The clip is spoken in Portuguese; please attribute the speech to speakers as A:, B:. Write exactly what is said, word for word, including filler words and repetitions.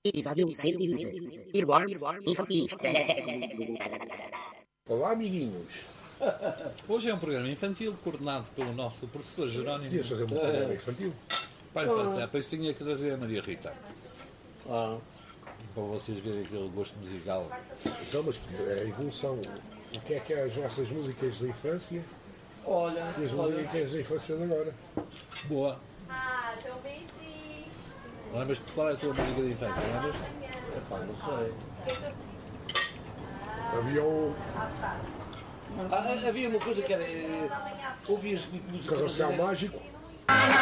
A: Episódio cento e vinte. Earworms infantis.
B: Olá, amiguinhos.
C: Hoje é um programa infantil coordenado pelo nosso professor Jerónimo.
B: Querias fazer um programa infantil?
C: Pai, ah. Depois tinha que trazer a Maria Rita.
D: Ah.
C: Para vocês verem aquele gosto musical.
B: Então, mas é a evolução. O que é que é as nossas músicas da infância
D: Olha,
B: e as
D: olha.
B: músicas da infância de agora?
C: Boa.
E: Ah, estou bem triste.
C: Lembras-te qual é a tua música de infância? Lembras?
D: Epá, não sei.
B: Havia o
D: Ah, havia uma coisa que era. eh, Ouvias muito música
B: Carrossel
D: brasileira.
B: Mágico.